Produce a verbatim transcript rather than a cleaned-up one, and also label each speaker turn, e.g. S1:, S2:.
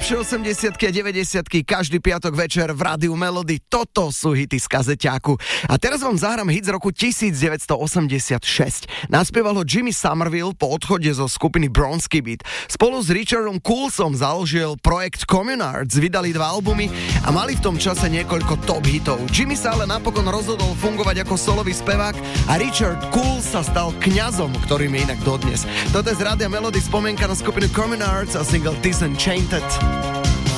S1: Najlepšie osemdesiatky a deväťdesiatky každý piatok večer v Rádiu Melody. Toto sú hity z kazeťáku. A teraz vám zahrám hit z roku devätnásťstoosemdesiatšesť. Naspieval ho Jimmy Somerville po odchode zo skupiny Bronski Beat. Spolu s Richardom Coulsom založil projekt Communards, vydali dva albumy a mali v tom čase niekoľko top hitov. Jimmy sa ale napokon rozhodol fungovať ako solový spevák a Richard Coles sa stal kňazom, ktorým je inak dodnes. Toto je z Rádia Melody spomienka na skupinu Communards a single Disenchanted.